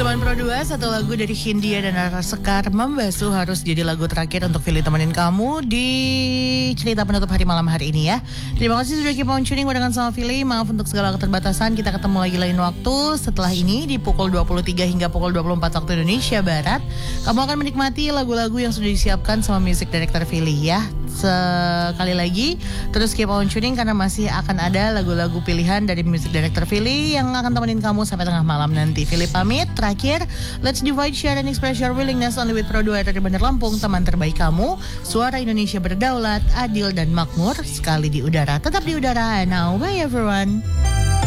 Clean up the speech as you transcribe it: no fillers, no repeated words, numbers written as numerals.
Teman Pro 2, satu lagu dari Hindia dan Rara Sekar, Membasuh, harus jadi lagu terakhir untuk Fili temenin kamu di cerita penutup hari malam hari ini ya. Terima kasih sudah keep on tuning barengan sama Fili. Maaf untuk segala keterbatasan. Kita ketemu lagi lain waktu setelah ini di pukul 23 hingga pukul 24 waktu Indonesia Barat. Kamu akan menikmati lagu-lagu yang sudah disiapkan sama music director Fili ya. Sekali lagi terus keep on tuning karena masih akan ada lagu-lagu pilihan dari music director Fili yang akan temenin kamu sampai tengah malam nanti. Fili pamit. Terakhir, let's divide, share, and express your willingness only with Pro 2 dari Bandar Lampung, teman terbaik kamu. Suara Indonesia berdaulat, adil dan makmur, sekali di udara, tetap di udara. Now, bye everyone.